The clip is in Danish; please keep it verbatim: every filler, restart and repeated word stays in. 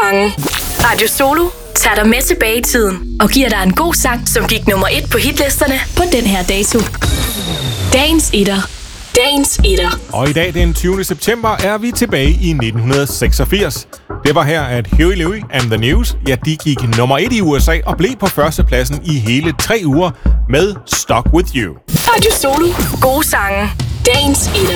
sange. Radio Solo tager dig med tilbage i tiden og giver dig en god sang, som gik nummer et på hitlisterne på den her dato. Dagens etter. Dagens etter. Og i dag, den tyvende september, er vi tilbage i nitten seksogfirs. Det var her, at Huey Lewis and the News, ja, de gik nummer et i U S A og blev på førstepladsen i hele tre uger med Stuck With You. Radio Solo. Gode sange. Dagens etter.